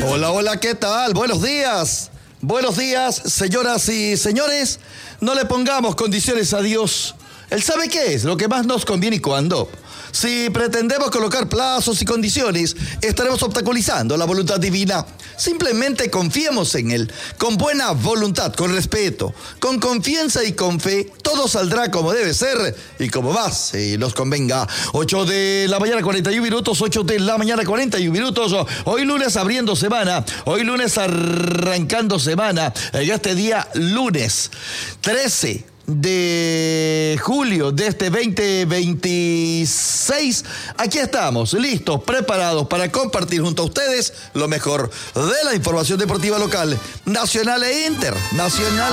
Hola, hola, ¿qué tal? Buenos días. Buenos días, señoras y señores. No le pongamos condiciones a Dios. Él sabe qué es lo que más nos conviene y cuándo. Si pretendemos colocar plazos y condiciones, estaremos obstaculizando la voluntad divina. Simplemente confiemos en Él, con buena voluntad, con respeto, con confianza y con fe. Todo saldrá como debe ser y como más si nos convenga. 8 de la mañana, 41 minutos, 8 de la mañana, 41 minutos. Hoy lunes abriendo semana, hoy lunes arrancando semana, en este día lunes 13 de julio de este 2026. Aquí estamos, listos, preparados para compartir junto a ustedes lo mejor de la información deportiva local, nacional e internacional.